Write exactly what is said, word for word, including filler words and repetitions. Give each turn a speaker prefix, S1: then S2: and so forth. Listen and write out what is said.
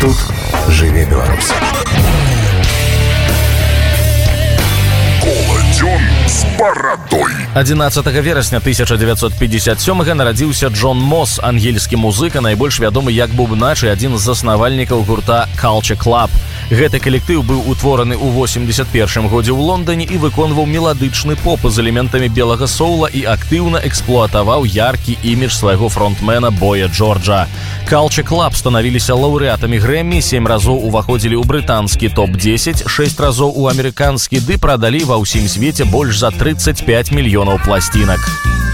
S1: Тут жыве Беларусь.
S2: З барадой.
S3: адзінаццатага верасня тысяча дзевяцьсот пятьдесят сёмага нарадзіўся Джон Мосс, ангельскі музыка, найбольш вядомы як бубнач і адзін з заснавальнікаў гурта Culture Club. Гэты калектыў быў утвораны ў восемьдесят першым годзе ў Лондоне і выконваў меладычны поп з элементамі белага соула і актыўна эксплуатаваў яркі імідж свайго фронтмена Боя Джорджа. Culture Club станавіліся лаўрэатамі Грэммі, сем разоў уваходзілі ў брытанскі топ дзесяць, шэсць разоў у амерыканскі, ды прадалі ва ўсім свеце больш за тридцать пять мільёнаў пласцінак.